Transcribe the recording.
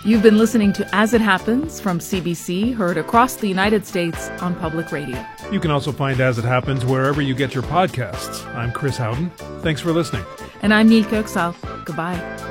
You've been listening to As It Happens from CBC, heard across the United States on public radio. You can also find As It Happens wherever you get your podcasts. I'm Chris Howden. Thanks for listening. And I'm Nilka Oksal. Goodbye.